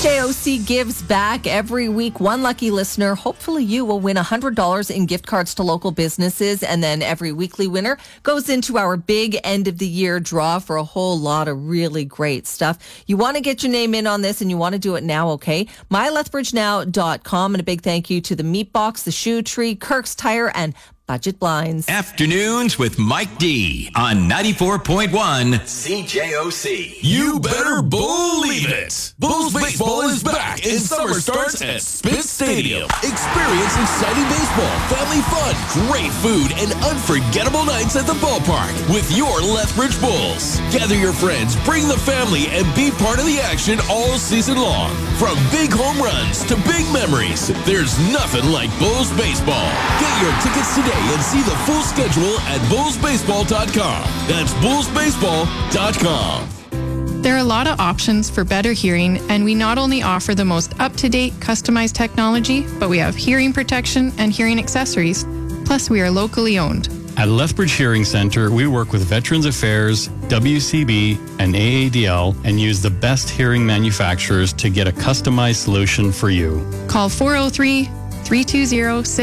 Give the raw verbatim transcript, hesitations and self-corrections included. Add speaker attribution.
Speaker 1: J O C gives back every week. One lucky listener, hopefully you, will win one hundred dollars in gift cards to local businesses. And then every weekly winner goes into our big end of the year draw for a whole lot of really great stuff. You want to get your name in on this and you want to do it now, okay? my lethbridge now dot com. And a big thank you to the Meat Box, the Shoe Tree, Kirk's Tire, and Budget Blinds.
Speaker 2: Afternoons with Mike D on ninety-four point one C J O C.
Speaker 3: You better believe it. Bulls baseball is back and summer starts at Spitz Stadium. Experience exciting baseball, family fun, great food, and unforgettable nights at the ballpark with your Lethbridge Bulls. Gather your friends, bring the family, and be part of the action all season long. From big home runs to big memories, there's nothing like Bulls baseball. Get your tickets today and see the full schedule at bulls baseball dot com. That's bulls baseball dot com.
Speaker 4: There are a lot of options for better hearing, and we not only offer the most up-to-date customized technology, but we have hearing protection and hearing accessories. Plus, we are locally owned.
Speaker 5: At Lethbridge Hearing Center, we work with Veterans Affairs, W C B, and A A D L and use the best hearing manufacturers to get a customized solution for you.
Speaker 4: Call four oh three, three two zero, six